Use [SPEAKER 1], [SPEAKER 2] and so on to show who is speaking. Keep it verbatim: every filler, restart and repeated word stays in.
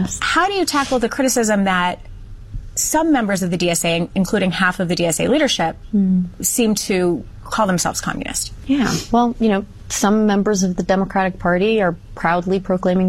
[SPEAKER 1] communist.
[SPEAKER 2] How do you tackle the criticism that some members of the D S A, including half of the D S A leadership, mm. seem to call themselves communist?
[SPEAKER 1] Yeah, well, you know, some members of the Democratic Party are proudly proclaiming